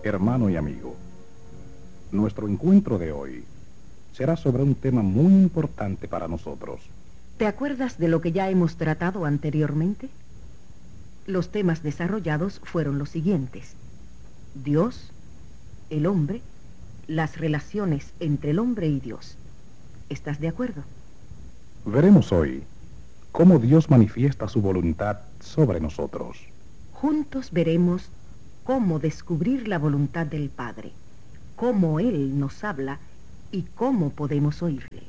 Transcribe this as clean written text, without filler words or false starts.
Hermano y amigo, nuestro encuentro de hoy será sobre un tema muy importante para nosotros. ¿Te acuerdas de lo que ya hemos tratado anteriormente? Los temas desarrollados fueron los siguientes: Dios, el hombre, las relaciones entre el hombre y Dios. ¿Estás de acuerdo? Veremos hoy cómo Dios manifiesta su voluntad sobre nosotros. Juntos veremos cómo descubrir la voluntad del Padre, cómo Él nos habla y cómo podemos oírle.